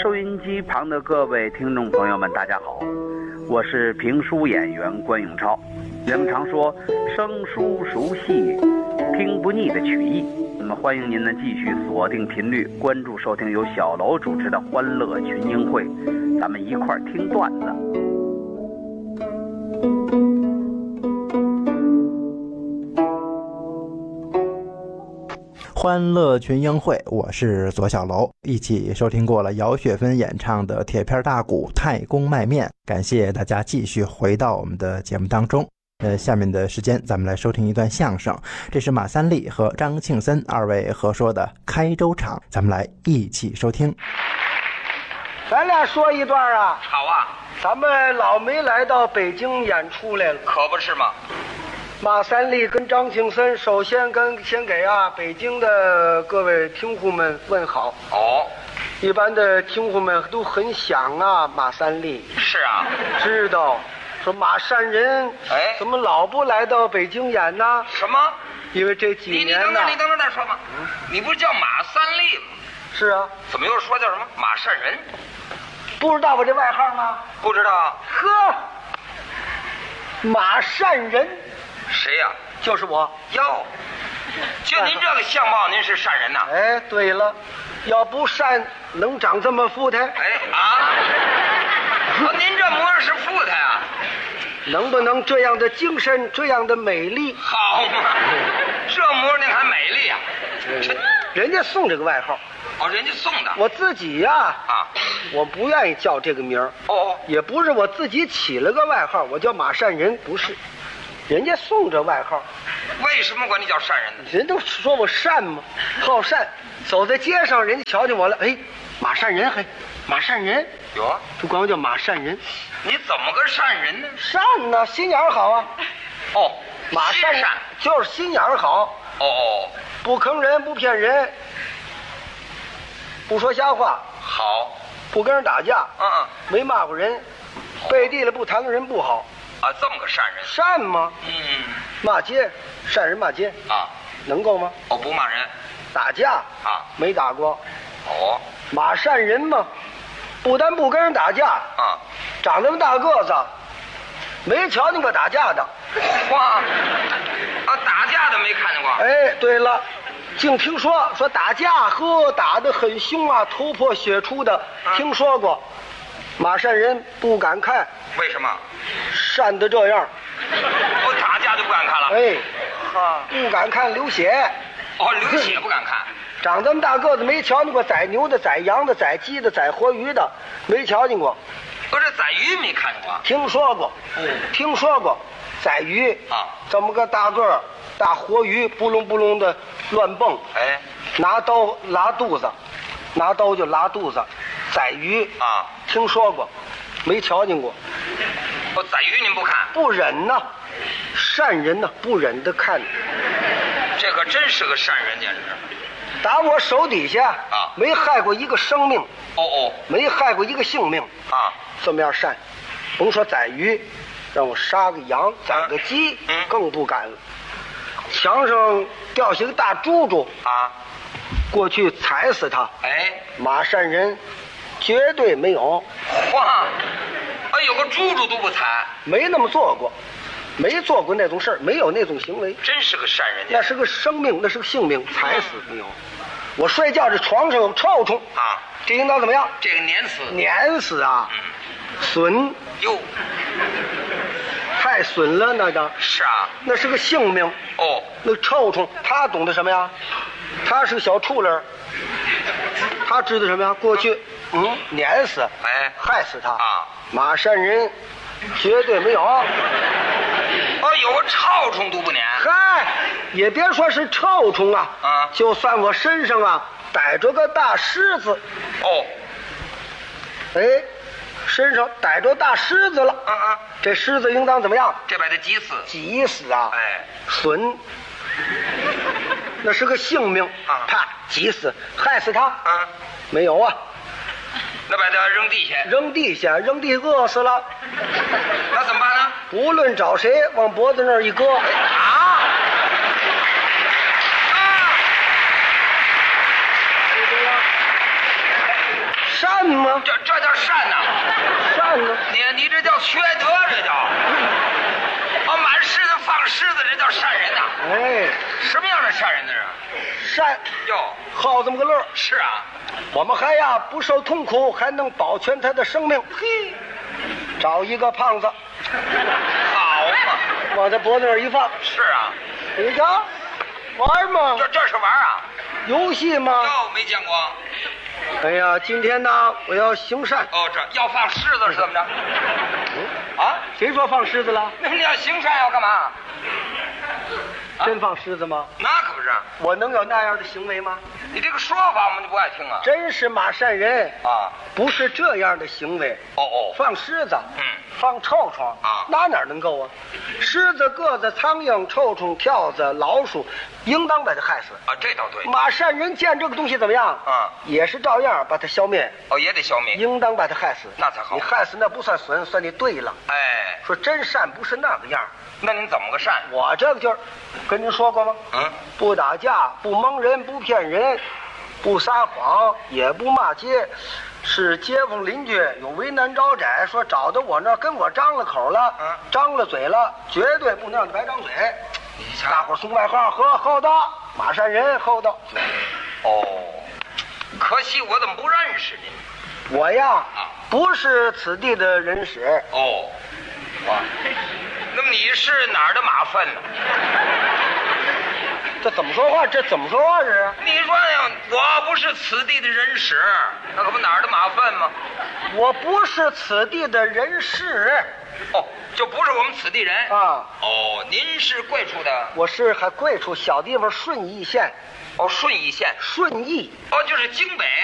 收音机旁的各位听众朋友们，大家好，我是评书演员关永超。人们常说生疏熟悉，听不腻的曲艺。那么欢迎您呢继续锁定频率，关注收听由小楼主持的欢乐群英会，咱们一块儿听段子。 欢乐群英会，我是左小楼，一起收听过了姚雪芬演唱的铁片大鼓太公卖面，感谢大家继续回到我们的节目当中。下面的时间咱们来收听一段相声，这是马三立和张庆森二位合说的开州场，咱们来一起收听。 咱俩说一段啊。 好啊， 咱们老没来到北京演出来了， 可不是吗？ 马三立跟张庆森首先先给北京的各位听户们问好。 哦， 一般的听户们都很想马三立。 是啊， 知道说马善人怎么老不来到北京演呢？ 什么？ 因为这几年呢， 你等等再说吧。你不是叫马三立吗？ 是啊。 怎么又说叫什么马善人？ 不知道我这外号吗？ 不知道。 呵，马善人。 谁呀？ 就是我。 哟，就您这个相貌，您是善人呐？ 哎，对了，要不善能长这么富态？ 您这模样是富态啊？ 能不能这样的精神，这样的美丽？ 好嘛，这模样您还美丽啊？ 人家送这个外号。 哦，人家送的。 我自己我不愿意叫这个名儿。 哦， 也不是我自己起了个外号，我叫马善人，不是。人家送这外号。 为什么管你叫善人呢？ 人都说我善嘛，好善。走在街上，人家瞧见我了，哎，马善人，嘿，马善人。 有， 就管我叫马善人。 你怎么个善人呢？ 善呢，心眼好啊。 哦， 马善人就是心眼好。 哦， 不坑人，不骗人，不说瞎话。 好， 不跟人打架。没骂过人，背地里不谈论人不好。 这么个善人。 善吗？骂街，善人骂街能够吗？ 不骂人。 打架没打过。马善人嘛，不但不跟人打架长这么大个子，没瞧见过打架的。 哇，打架的没看见过。 哎，对了，净听说打架打得很凶头破血出的，听说过。马善人不敢看。 为什么？ 善得这样。 我打架就不敢看了。 不敢看流血。 流血不敢看。 长这么大个子没瞧见过宰牛的、宰羊的、宰鸡的、宰活鱼的，没瞧见过。 这宰鱼没看见过。 听说过。听说过，宰鱼这么个大个儿大活鱼，不隆不隆的乱蹦。拿刀拉肚子，拿刀就拉肚子。宰鱼听说过，没瞧见过。 宰鱼您不看？ 不忍呐，善人呐，不忍得看。 这可真是个善人，简直。 打我手底下没害过一个生命。没害过一个性命这么样善，甭说宰鱼，让我杀个羊、宰个鸡，更不敢了。墙上掉下个大猪猪过去踩死他。马善人绝对没有。 哇，有个猪猪都不踩， 没那么做过，没做过那种事儿，没有那种行为。 真是个善人。 那是个生命，那是个性命，踩死没有。我睡觉这床上有臭虫这应当怎么样？ 这个碾死。 碾死损哟， 太损了，那个是那是个性命。那臭虫他懂得什么呀？他是个小畜人，他知道什么呀？过去碾死害死他马善人绝对没有。 有个臭虫都不撵。 也别说是臭虫就算我身上逮着个大虱子。身上逮着大虱子了。这虱子应当怎么样？ 这把他急死。 急死损，那是个性命啪急死，害死他没有那把他扔地下。 扔地下饿死了。 那怎么办呢？ 无论找谁往脖子那儿一搁善吗？ 这叫善呐、 善呢？ 你这叫缺德，这叫。哦，满狮子放狮子，这叫善人呐、 哎， 什么样的善人呢？ 善哟， 好这么个乐。 是啊。 我们还呀不受痛苦，还能保全他的生命。嘿，找一个胖子， 好嘛， 往他脖子上一放。 是啊。 你瞧，玩吗？ 这是玩啊？ 游戏吗？ 哟，没见过。 哎呀，今天呢，我要行善。 哦，这要放狮子是怎么着？啊？ 谁说放狮子了？ 那你要行善要干嘛？ 真放狮子吗？ 那可不是。 我能有那样的行为吗？ 你这个说法我们就不爱听啊。 真是马善人啊， 不是这样的行为。 哦， 放狮子，放臭虫啊， 哪能够啊？狮子、鸽子、苍蝇、臭虫、跳蚤、老鼠，应当把它害死啊。这倒对。 马善人见这个东西怎么样？ 啊， 也是照样把它消灭。 哦，也得消灭。 应当把它害死， 那才好。 你害死那不算损，算你对了。 哎， 说真善不是那个样。 那您怎么个善？ 我这个就是跟您说过吗？不打架，不蒙人，不骗人，不撒谎，也不骂街。是街坊邻居有为难招窄，说找到我那儿跟我张了口了，张了嘴了，绝对不能让他白张嘴。大伙儿送外号，和厚道，马善人厚道。 哦，可惜我怎么不认识您？ 我呀，不是此地的人使。 哦，啊，那么你是哪儿的马粪呢？ 这怎么说话？这怎么说话是？ 你说呀，我不是此地的人使，那可不哪儿的马粪吗？ 我不是此地的人士。 哦，就不是我们此地人啊。 哦，您是贵处的？ 我是还贵处小地方顺义县。 哦，顺义县。 顺义。 哦，就是京北。